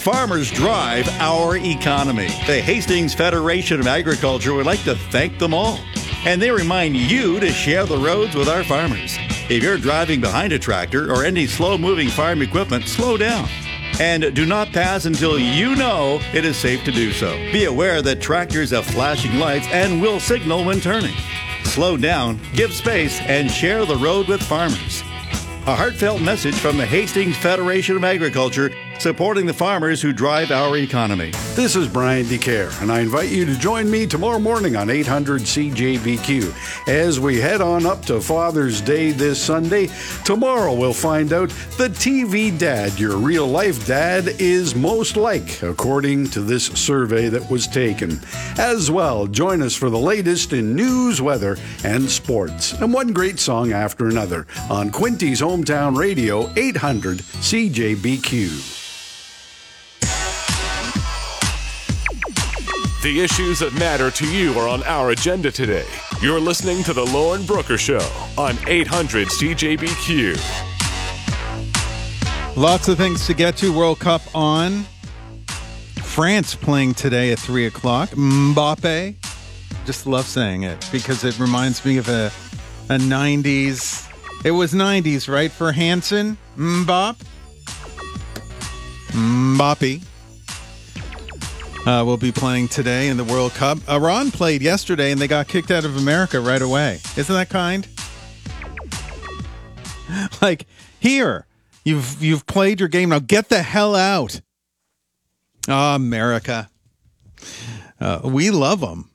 Farmers drive our economy. The Hastings Federation of Agriculture would like to thank them all. And they remind you to share the roads with our farmers. If you're driving behind a tractor or any slow-moving farm equipment, slow down. And do not pass until you know it is safe to do so. Be aware that tractors have flashing lights and will signal when turning. Slow down, give space, and share the road with farmers. A heartfelt message from the Hastings Federation of Agriculture, supporting the farmers who drive our economy. This is Brian DeCare, and I invite you to join me tomorrow morning on 800 CJBQ as we head on up to Father's Day this Sunday. Tomorrow we'll find out the TV dad your real-life dad is most like, according to this survey that was taken. As well, join us for the latest in news, weather, and sports, and one great song after another on Quinty's Hometown Radio, 800 CJBQ. The issues that matter to you are on our agenda today. You're listening to The Lauren Brooker Show on 800 CJBQ. Lots of things to get to. World Cup on. France playing today at 3 o'clock. Mbappe. Just love saying it because it reminds me of a 90s. It was 90s, right, for Hansen? Mbappe. Will be playing today in the World Cup. Iran played yesterday and they got kicked out of America right away. Isn't that kind? Like, here, you've played your game. Now get the hell out. Oh, America. We love them.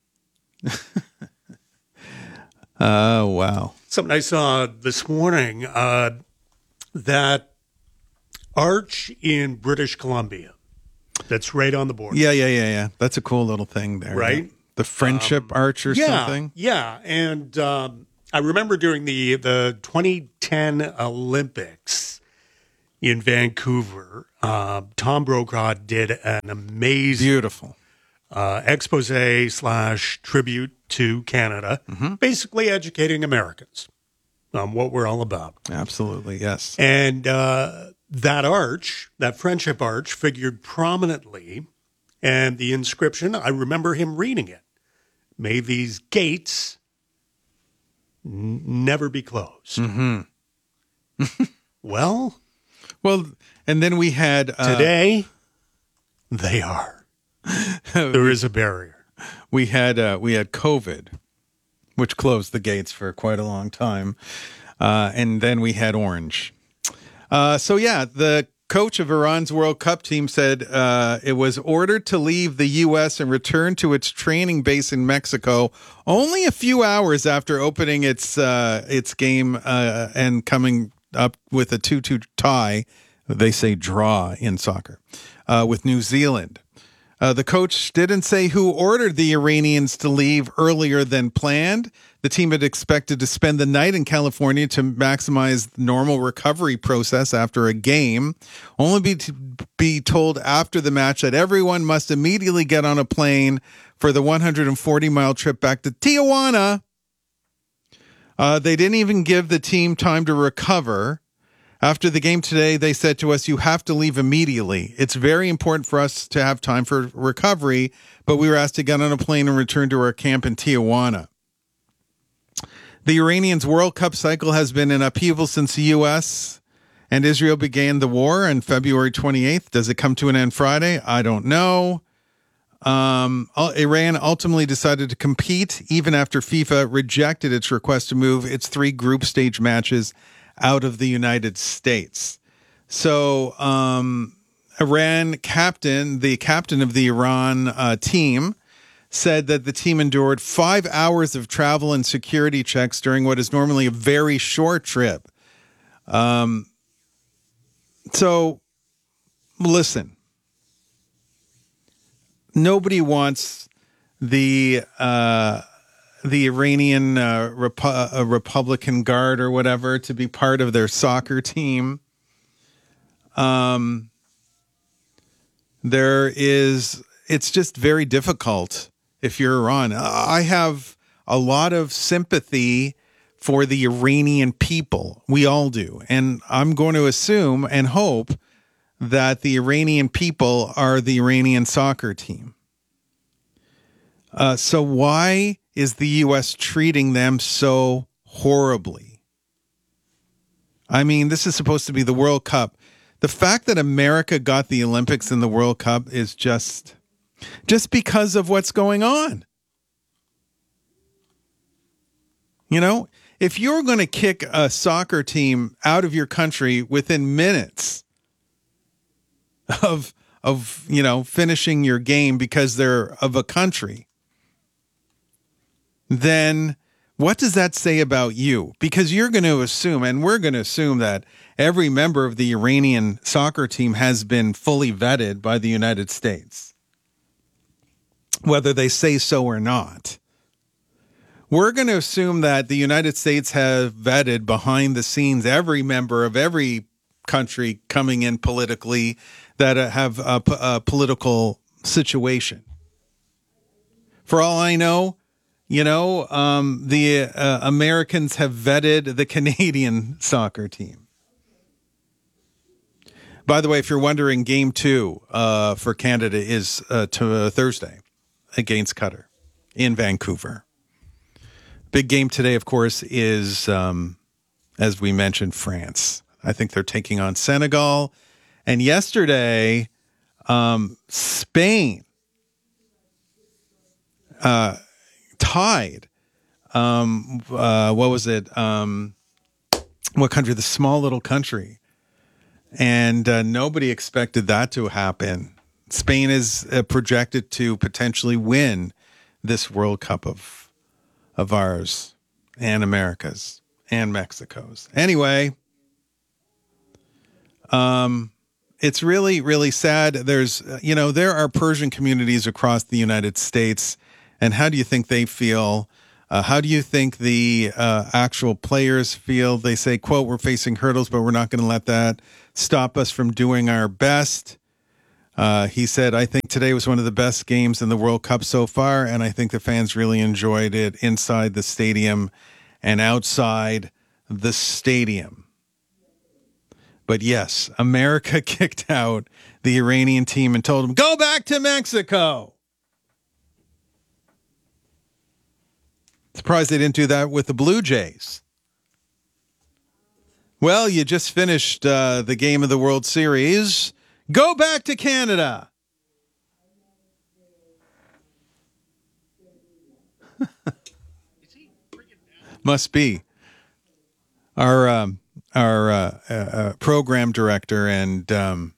Oh, wow. Something I saw this morning, that arch in British Columbia. That's right on the border. Yeah. That's a cool little thing there. Right? The Friendship Arch or something? Yeah. And I remember during the 2010 Olympics in Vancouver, Tom Brokaw did an amazing... Beautiful. expose/tribute to Canada, basically educating Americans on what we're all about. Absolutely, yes. And that arch, that Friendship Arch, figured prominently, and the inscription, I remember him reading it, "May these gates never be closed." Well, and then we had... today, they are. There is a barrier. We had COVID, which closed the gates for quite a long time, and then we had Orange. The coach of Iran's World Cup team said it was ordered to leave the U.S. and return to its training base in Mexico only a few hours after opening its game and coming up with a 2-2 tie. They say draw in soccer with New Zealand. The coach didn't say who ordered the Iranians to leave earlier than planned. The team had expected to spend the night in California to maximize the normal recovery process after a game, only be told after the match that everyone must immediately get on a plane for the 140-mile trip back to Tijuana. They didn't even give the team time to recover. After the game today, they said to us, "You have to leave immediately. It's very important for us to have time for recovery," but we were asked to get on a plane and return to our camp in Tijuana. The Iranians' World Cup cycle has been in upheaval since the U.S. and Israel began the war on February 28th. Does it come to an end Friday? I don't know. Iran ultimately decided to compete even after FIFA rejected its request to move its 3 group stage matches out of the United States. So the captain of the Iran team, said that the team endured 5 hours of travel and security checks during what is normally a very short trip. So, listen. Nobody wants the Iranian Republican Guard or whatever to be part of their soccer team. It's just very difficult if you're Iran. I have a lot of sympathy for the Iranian people. We all do. And I'm going to assume and hope that the Iranian people are the Iranian soccer team. So why is the U.S. treating them so horribly? I mean, this is supposed to be the World Cup. The fact that America got the Olympics and the World Cup is just because of what's going on. You know, if you're going to kick a soccer team out of your country within minutes of finishing your game because they're of a country, then what does that say about you? Because you're going to assume, and we're going to assume, that every member of the Iranian soccer team has been fully vetted by the United States, whether they say so or not. We're going to assume that the United States have vetted behind the scenes every member of every country coming in politically that have a political situation. For all I know, the Americans have vetted the Canadian soccer team. By the way, if you're wondering, Game 2 for Canada is Thursday against Qatar in Vancouver. Big game today, of course, is, as we mentioned, France. I think they're taking on Senegal. And yesterday, Spain tied. What was it? What country? The small little country. And nobody expected that to happen. Spain is projected to potentially win this World Cup of ours and America's and Mexico's. Anyway, it's really, really sad. There's, there are Persian communities across the United States. And how do you think they feel? How do you think the actual players feel? They say, quote, "We're facing hurdles, but we're not going to let that stop us from doing our best." He said, "I think today was one of the best games in the World Cup so far, and I think the fans really enjoyed it inside the stadium and outside the stadium." But yes, America kicked out the Iranian team and told them, "Go back to Mexico." Surprised they didn't do that with the Blue Jays. Well, you just finished the game of the World Series. Go back to Canada. Must be. Our program director and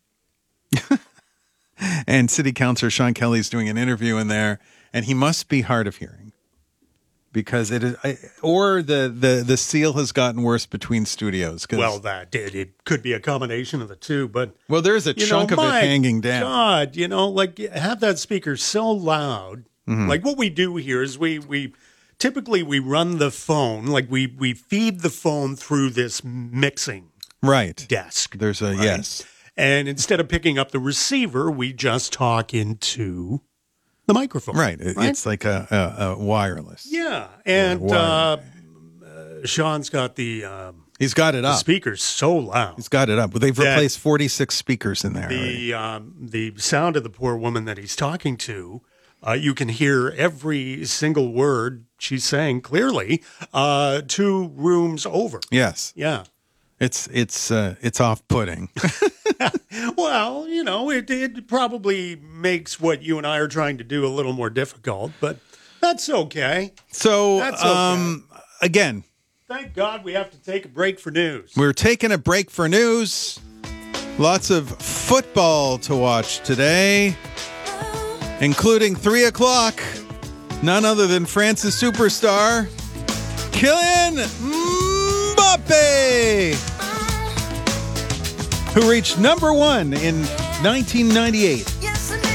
and city councilor Sean Kelly's doing an interview in there, and he must be hard of hearing. Because it is, or the seal has gotten worse between studios. Well, it could be a combination of the two, but there's a chunk of it hanging down. God, have that speaker so loud. Mm-hmm. Like what we do here is we typically run the phone, like we feed the phone through this mixing desk. There's a yes, and instead of picking up the receiver, we just talk into the microphone. Right. It's like a wireless. Yeah. And Sean's got he's got it up. The speakers so loud. He's got it up. They've replaced 46 speakers in there. The sound of the poor woman that he's talking to, you can hear every single word she's saying clearly 2 rooms over. Yes. Yeah. It's off-putting. Well, it probably makes what you and I are trying to do a little more difficult, but that's okay. So, that's okay. Again, thank God we have to take a break for news. We're taking a break for news. Lots of football to watch today, including 3 o'clock. None other than France's superstar, Kylian Mbappe, who reached number 1 in 1998.